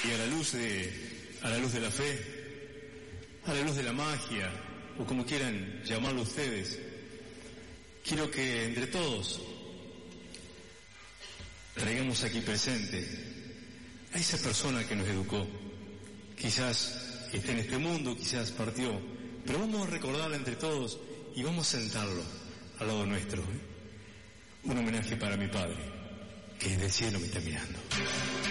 Y a la luz de la fe, a la luz de la magia, o como quieran llamarlo ustedes, quiero que entre todos traigamos aquí presente a esa persona que nos educó. Quizás esté en este mundo, quizás partió, pero vamos a recordarla entre todos y vamos a sentarlo al lado nuestro. Un homenaje para mi padre, que desde el cielo me está mirando.